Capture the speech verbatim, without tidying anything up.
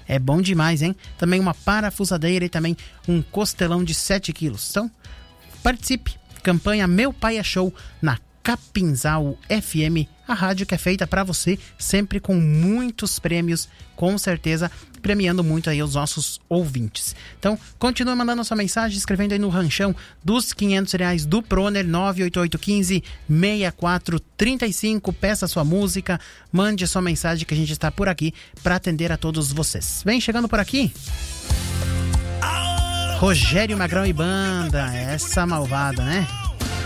É bom demais, hein? Também uma parafusadeira e também um costelão de sete quilos. Então, participe. Campanha Meu Pai é Show na Capinzal F M, a rádio que é feita para você, sempre com muitos prêmios, com certeza, premiando muito aí os nossos ouvintes. Então, continue mandando a sua mensagem, escrevendo aí no ranchão dos quinhentos reais do Proner, nove oito oito um cinco, seis quatro três cinco. Peça a sua música, mande a sua mensagem que a gente está por aqui para atender a todos vocês. Vem chegando por aqui Rogério Magrão e Banda, essa malvada, né?